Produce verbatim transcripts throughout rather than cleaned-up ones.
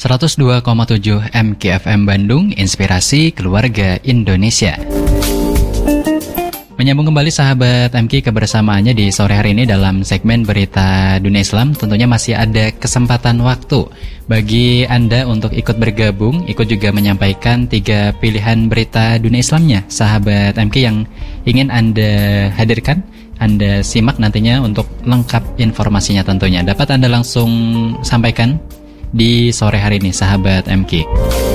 seratus dua koma tujuh M K F M Bandung, Inspirasi Keluarga Indonesia. Menyambung kembali sahabat M K kebersamaannya di sore hari ini dalam segmen Berita Dunia Islam. Tentunya masih ada kesempatan waktu bagi Anda untuk ikut bergabung, ikut juga menyampaikan tiga pilihan berita dunia Islamnya sahabat M K yang ingin Anda hadirkan, Anda simak nantinya untuk lengkap informasinya tentunya. Dapat Anda langsung sampaikan di sore hari ini sahabat M K.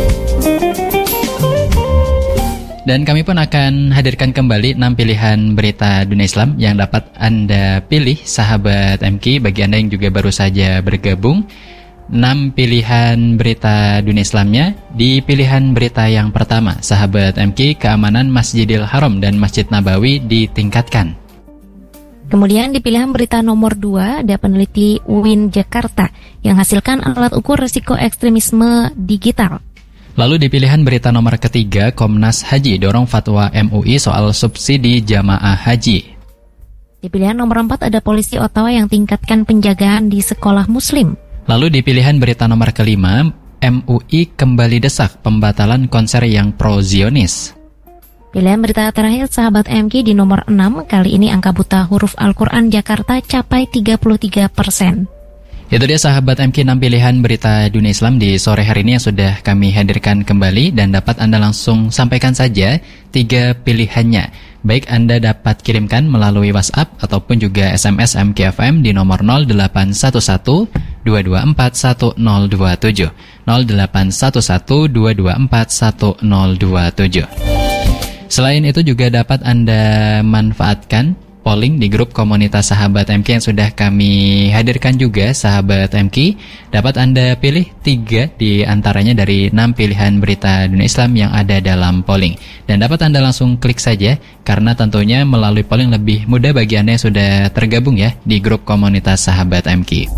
Dan kami pun akan hadirkan kembali enam pilihan berita dunia Islam yang dapat Anda pilih sahabat M K. Bagi Anda yang juga baru saja bergabung, enam pilihan berita dunia Islamnya. Di pilihan berita yang pertama sahabat M K, keamanan Masjidil Haram dan Masjid Nabawi ditingkatkan. Kemudian di pilihan berita nomor dua ada peneliti U I N Jakarta yang hasilkan alat ukur risiko ekstremisme digital. Lalu di pilihan berita nomor ketiga, Komnas Haji dorong fatwa M U I soal subsidi jamaah haji. Di pilihan nomor empat ada polisi Ottawa yang tingkatkan penjagaan di sekolah muslim. Lalu di pilihan berita nomor kelima, M U I kembali desak pembatalan konser yang pro-Zionis. Pilihan berita terakhir sahabat M K di nomor enam, kali ini angka buta huruf Al-Quran Jakarta capai tiga puluh tiga persen. Itu dia sahabat M K, enam pilihan berita dunia Islam di sore hari ini yang sudah kami hadirkan kembali dan dapat Anda langsung sampaikan saja tiga pilihannya. Baik Anda dapat kirimkan melalui WhatsApp ataupun juga S M S M K F M di nomor nol delapan satu satu dua dua empat satu nol dua tujuh nol delapan satu satu dua dua empat satu nol dua tujuh. Selain itu juga dapat Anda manfaatkan polling di grup komunitas sahabat M K yang sudah kami hadirkan juga sahabat M K. Dapat Anda pilih tiga di antaranya dari enam pilihan berita dunia Islam yang ada dalam polling. Dan dapat Anda langsung klik saja karena tentunya melalui polling lebih mudah bagi Anda yang sudah tergabung ya di grup komunitas sahabat M K.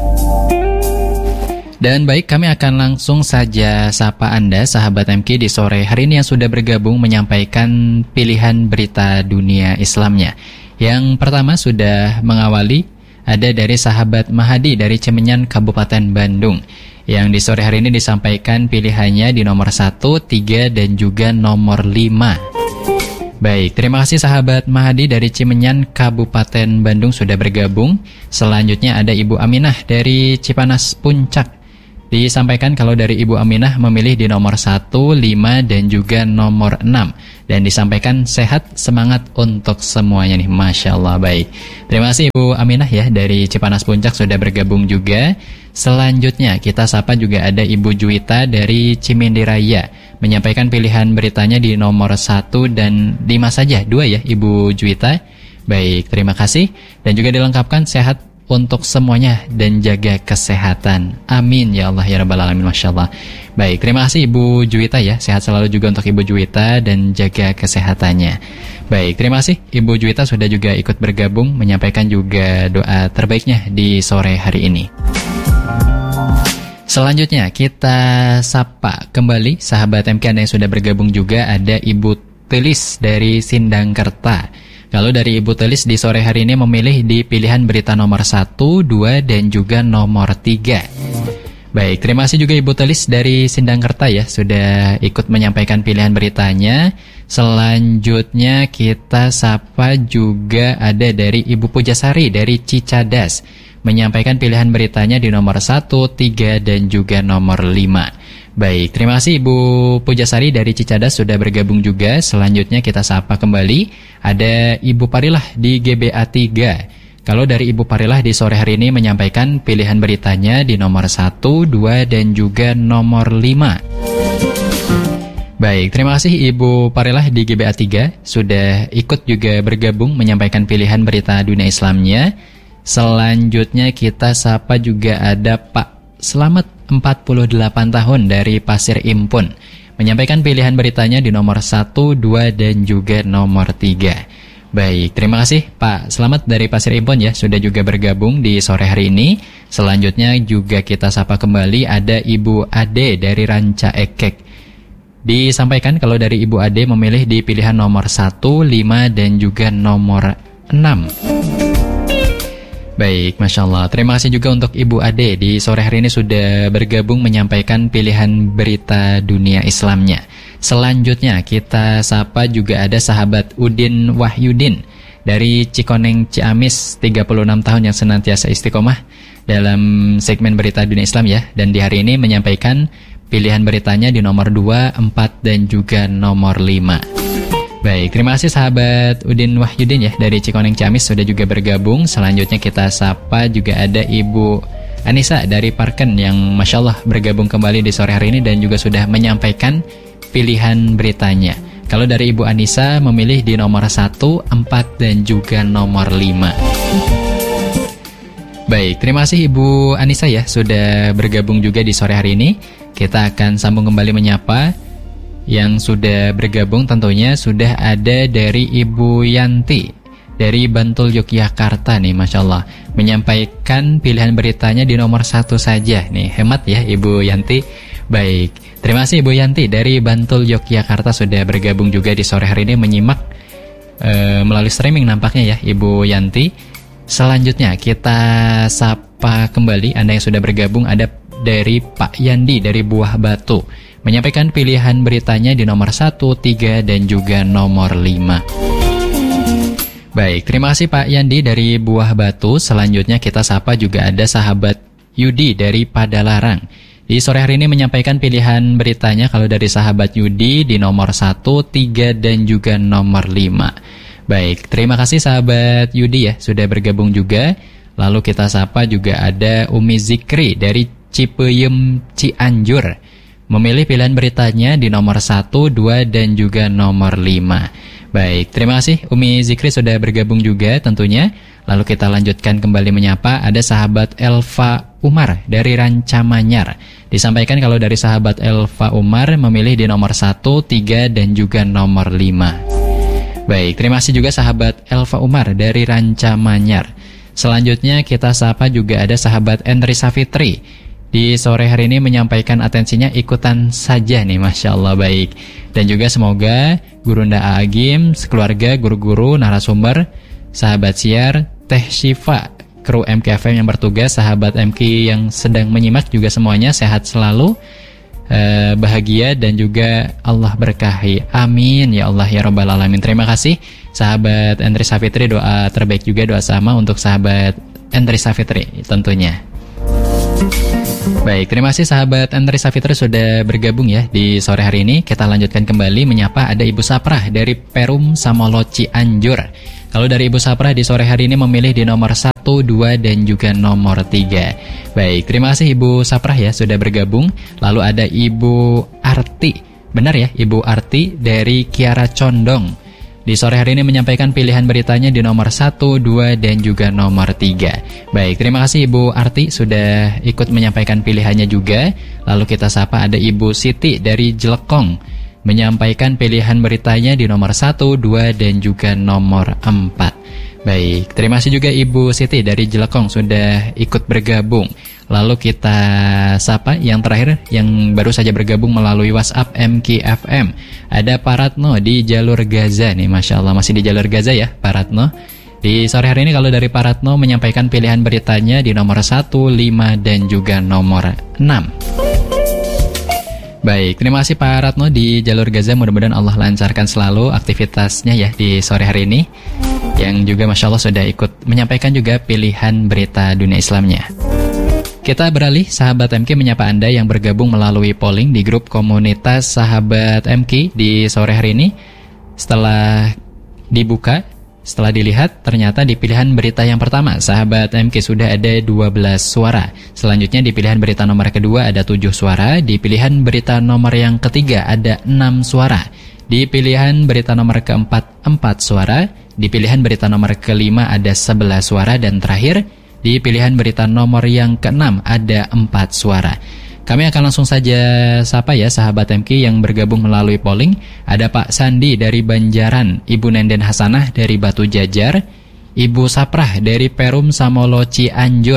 Dan baik, kami akan langsung saja sapa Anda sahabat M K di sore hari ini yang sudah bergabung menyampaikan pilihan berita dunia Islamnya. Yang pertama sudah mengawali ada dari sahabat Mahadi dari Cimenyan Kabupaten Bandung, yang di sore hari ini disampaikan pilihannya di nomor satu, tiga dan juga nomor lima. Baik, terima kasih sahabat Mahadi dari Cimenyan Kabupaten Bandung sudah bergabung. Selanjutnya ada Ibu Aminah dari Cipanas Puncak. Disampaikan kalau dari Ibu Aminah memilih di nomor satu, lima dan juga nomor enam. Dan disampaikan sehat, semangat untuk semuanya nih, Masya Allah. Baik, terima kasih Ibu Aminah ya dari Cipanas Puncak sudah bergabung juga. Selanjutnya kita sapa juga ada Ibu Juwita dari Cimindi Raya, menyampaikan pilihan beritanya di nomor satu dan lima saja, dua ya Ibu Juwita. Baik, terima kasih. Dan juga dilengkapkan sehat untuk semuanya dan jaga kesehatan. Amin ya Allah ya Rabbal Alamin. Masya Allah. Baik, terima kasih Ibu Juwita ya. Sehat selalu juga untuk Ibu Juwita dan jaga kesehatannya. Baik, terima kasih Ibu Juwita sudah juga ikut bergabung menyampaikan juga doa terbaiknya di sore hari ini. Selanjutnya kita sapa kembali sahabat M K yang sudah bergabung juga. Ada Ibu Telis dari Sindangkerta. Kalau dari Ibu Telis di sore hari ini memilih di pilihan berita nomor satu, dua dan juga nomor tiga. Baik, terima kasih juga Ibu Telis dari Sindangkerta ya sudah ikut menyampaikan pilihan beritanya. Selanjutnya kita sapa juga ada dari Ibu Pujasari dari Cicadas, menyampaikan pilihan beritanya di nomor satu, tiga dan juga nomor lima. Baik, terima kasih Ibu Pujasari dari Cicadas sudah bergabung juga. Selanjutnya kita sapa kembali ada Ibu Parilah di G B A tiga. Kalau dari Ibu Parilah di sore hari ini menyampaikan pilihan beritanya di nomor satu, dua dan juga nomor lima. Baik, terima kasih Ibu Parilah di G B A tiga sudah ikut juga bergabung menyampaikan pilihan berita dunia Islamnya. Selanjutnya kita sapa juga ada Pak Selamat empat puluh delapan tahun dari Pasir Impun, menyampaikan pilihan beritanya di nomor satu, dua dan juga nomor tiga. Baik, terima kasih Pak Selamat dari Pasir Impun ya sudah juga bergabung di sore hari ini. Selanjutnya juga kita sapa kembali ada Ibu Ade dari Ranca Ekek. Disampaikan kalau dari Ibu Ade memilih di pilihan nomor satu, lima dan juga nomor enam. Baik, Masya Allah. Terima kasih juga untuk Ibu Ade di sore hari ini sudah bergabung menyampaikan pilihan berita dunia Islamnya. Selanjutnya kita sapa juga ada sahabat Udin Wahyudin dari Cikoneng Ciamis, tiga puluh enam tahun yang senantiasa istiqomah dalam segmen berita dunia Islam ya. Dan di hari ini menyampaikan pilihan beritanya di nomor dua, empat, dan juga nomor lima. Baik, terima kasih sahabat Udin Wahyudin ya dari Cikoneng Ciamis sudah juga bergabung. Selanjutnya kita sapa juga ada Ibu Anissa dari Parken yang Masya Allah bergabung kembali di sore hari ini dan juga sudah menyampaikan pilihan beritanya. Kalau dari Ibu Anissa memilih di nomor satu, empat, dan juga nomor lima. Baik, terima kasih Ibu Anissa ya sudah bergabung juga di sore hari ini. Kita akan sambung kembali menyapa yang sudah bergabung. Tentunya sudah ada dari Ibu Yanti dari Bantul Yogyakarta nih, Masya Allah menyampaikan pilihan beritanya di nomor satu saja nih. Hemat ya Ibu Yanti. Baik, terima kasih Ibu Yanti dari Bantul Yogyakarta sudah bergabung juga di sore hari ini menyimak e, melalui streaming nampaknya ya Ibu Yanti. Selanjutnya kita sapa kembali Anda yang sudah bergabung, ada dari Pak Yandi dari Buah Batu menyampaikan pilihan beritanya di nomor satu, tiga, dan juga nomor lima. Baik, terima kasih Pak Yandi dari Buah Batu. Selanjutnya kita sapa juga ada sahabat Yudi dari Padalarang. Di sore hari ini menyampaikan pilihan beritanya kalau dari sahabat Yudi di nomor satu, tiga, dan juga nomor lima. Baik, terima kasih sahabat Yudi ya sudah bergabung juga. Lalu kita sapa juga ada Umi Zikri dari Cipeyem Cianjur memilih pilihan beritanya di nomor satu, dua, dan juga nomor lima. Baik, terima kasih Umi Zikri sudah bergabung juga tentunya. Lalu kita lanjutkan kembali menyapa ada sahabat Elva Umar dari Rancamanyar. Disampaikan kalau dari sahabat Elva Umar memilih di nomor satu, tiga, dan juga nomor lima. Baik, terima kasih juga sahabat Elva Umar dari Rancamanyar. Selanjutnya kita sapa juga ada sahabat Endri Safitri. Di sore hari ini menyampaikan atensinya ikutan saja nih, Masya Allah. Baik, dan juga semoga Gurunda Agim, sekeluarga, guru-guru, narasumber, sahabat siar, Teh Syifa, kru M K F M yang bertugas, sahabat M K yang sedang menyimak juga semuanya sehat selalu, eh, bahagia, dan juga Allah berkahi. Amin ya Allah ya Rabbal Alamin. Terima kasih sahabat Endri Safitri, doa terbaik juga, doa sama untuk sahabat Endri Safitri tentunya. Baik, terima kasih sahabat Andri Safitri sudah bergabung ya di sore hari ini. Kita lanjutkan kembali menyapa ada Ibu Saprah dari Perum Samolo Cianjur. Kalau dari Ibu Saprah di sore hari ini memilih di nomor satu, dua, dan juga nomor tiga. Baik, terima kasih Ibu Saprah ya sudah bergabung. Lalu ada Ibu Arti, benar ya Ibu Arti dari Kiara Condong. Di sore hari ini menyampaikan pilihan beritanya di nomor satu, dua, dan juga nomor tiga. Baik, terima kasih Ibu Arti sudah ikut menyampaikan pilihannya juga. Lalu kita sapa ada Ibu Siti dari Jelekong menyampaikan pilihan beritanya di nomor satu, dua, dan juga nomor empat. Baik, terima kasih juga Ibu Siti dari Jelekong sudah ikut bergabung. Lalu kita sapa yang terakhir yang baru saja bergabung melalui WhatsApp M K F M. Ada Pak Ratno di jalur Gaza nih, Masya Allah masih di jalur Gaza ya Pak Ratno. Di sore hari ini kalau dari Pak Ratno menyampaikan pilihan beritanya di nomor satu, lima, dan juga nomor enam. Baik, terima kasih Pak Ratno di jalur Gaza. Mudah-mudahan Allah lancarkan selalu aktivitasnya ya di sore hari ini. Yang juga Masya Allah sudah ikut menyampaikan juga pilihan berita dunia Islamnya. Kita beralih sahabat M K menyapa Anda yang bergabung melalui polling di grup komunitas sahabat M K di sore hari ini. Setelah dibuka, setelah dilihat ternyata di pilihan berita yang pertama sahabat M K sudah ada dua belas suara. Selanjutnya di pilihan berita nomor kedua ada tujuh suara. Di pilihan berita nomor yang ketiga ada enam suara. Di pilihan berita nomor keempat empat suara. Di pilihan berita nomor kelima ada sebelas suara. Dan terakhir di pilihan berita nomor yang keenam ada empat suara. Kami akan langsung saja sapa ya sahabat M K yang bergabung melalui polling. Ada Pak Sandi dari Banjaran, Ibu Nenden Hasanah dari Batu Jajar, Ibu Saprah dari Perum Samolo Cianjur,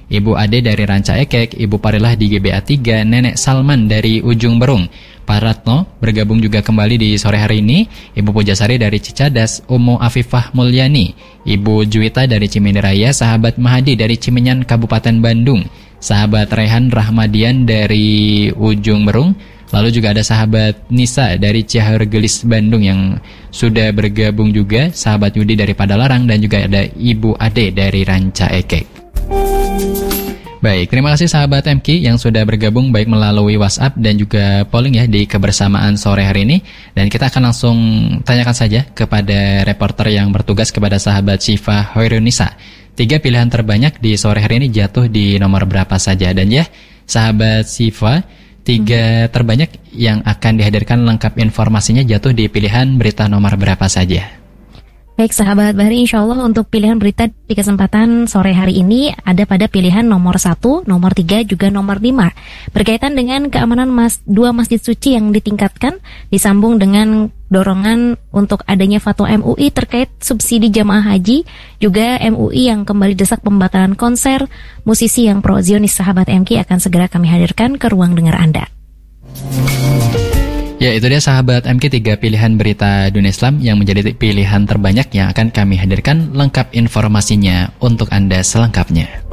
Ibu Ade dari Ranca Ekek, Ibu Parilah di G B A tiga, Nenek Salman dari Ujung Berung, Pak Ratno bergabung juga kembali di sore hari ini, Ibu Pujasari dari Cicadas, Umu Afifah Mulyani, Ibu Juwita dari Ciminiraya, sahabat Mahadi dari Cimenyan Kabupaten Bandung, sahabat Rehan Rahmadian dari Ujung Berung, lalu juga ada sahabat Nisa dari Cihargelis Bandung yang sudah bergabung juga, sahabat Yudi dari Padalarang, dan juga ada Ibu Ade dari Ranca Ekek. Baik, terima kasih sahabat M K yang sudah bergabung baik melalui WhatsApp dan juga polling ya di kebersamaan sore hari ini. Dan kita akan langsung tanyakan saja kepada reporter yang bertugas, kepada sahabat Syifa Hoirunisa. Tiga pilihan terbanyak di sore hari ini jatuh di nomor berapa saja? Dan ya, sahabat Syifa, tiga terbanyak yang akan dihadirkan lengkap informasinya jatuh di pilihan berita nomor berapa saja? Baik sahabat Bahri, insya Allah untuk pilihan berita di kesempatan sore hari ini ada pada pilihan nomor satu, nomor tiga, juga nomor lima. Berkaitan dengan keamanan mas, dua masjid suci yang ditingkatkan, disambung dengan dorongan untuk adanya fatwa M U I terkait subsidi jamaah haji, juga M U I yang kembali desak pembatalan konser, musisi yang pro-Zionis. Sahabat M K akan segera kami hadirkan ke ruang dengar Anda. Ya, itu dia sahabat M K, tiga pilihan berita dunia Islam yang menjadi pilihan terbanyak yang akan kami hadirkan lengkap informasinya untuk Anda selengkapnya.